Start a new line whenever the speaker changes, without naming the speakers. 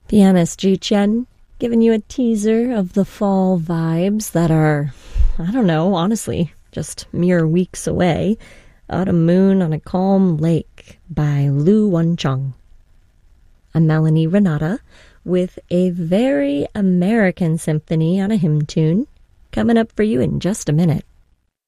Pianist Ju Chen, giving you a teaser of the fall vibes that are, I don't know, honestly, just mere weeks away. Autumn Moon on a Calm Lake by Lu Wencheng. I'm Melanie Renata with a very American symphony on a hymn tune coming up for you in just a minute.